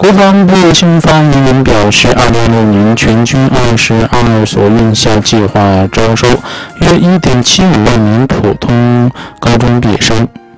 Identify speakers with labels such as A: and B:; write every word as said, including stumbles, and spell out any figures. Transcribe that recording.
A: 国防部新发言人表示，二零二六年全军二十二所院校计划招收约 一点七五万名普通高中毕业生。